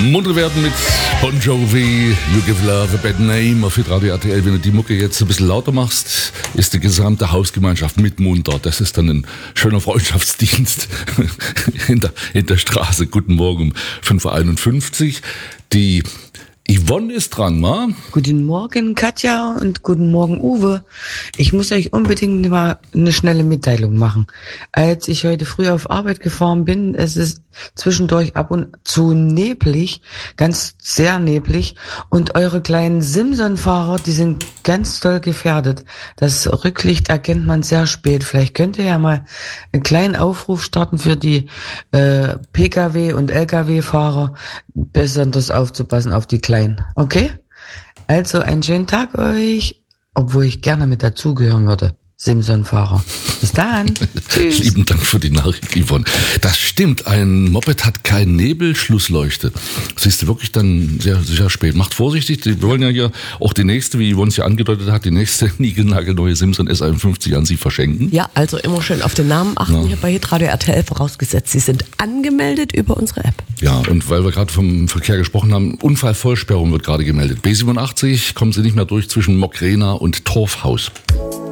Munter werden mit Bon Jovi, You Give Love a Bad Name auf Radio RTL. Wenn du die Mucke jetzt ein bisschen lauter machst, ist die gesamte Hausgemeinschaft mit munter. Das ist dann ein schöner Freundschaftsdienst in der Straße. Guten Morgen um 5.51 Uhr. Die Yvonne ist dran, wa? Guten Morgen, Katja, und guten Morgen, Uwe. Ich muss euch unbedingt mal eine schnelle Mitteilung machen. Als ich heute früh auf Arbeit gefahren bin, es ist zwischendurch ab und zu neblig, ganz sehr neblig, und eure kleinen Simson-Fahrer, die sind ganz doll gefährdet. Das Rücklicht erkennt man sehr spät. Vielleicht könnt ihr ja mal einen kleinen Aufruf starten für die Pkw- und Lkw-Fahrer, besonders aufzupassen auf die Kleinen. Okay? Also einen schönen Tag euch, obwohl ich gerne mit dazugehören würde. Simson-Fahrer. Bis dann. Tschüss. Lieben Dank für die Nachricht, Yvonne. Das stimmt, ein Moped hat kein Nebelschlussleuchte. Siehst du wirklich dann sehr, sehr spät. Macht vorsichtig, wir wollen ja hier auch die nächste, wie Yvonne es ja angedeutet hat, die nächste niegelnagelneue Simson S51 an Sie verschenken. Ja, also immer schön auf den Namen achten hier bei Radio RTL, vorausgesetzt, Sie sind angemeldet über unsere App. Ja, und weil wir gerade vom Verkehr gesprochen haben, Unfallvollsperrung wird gerade gemeldet. B87 kommen Sie nicht mehr durch zwischen Mockrena und Torfhaus.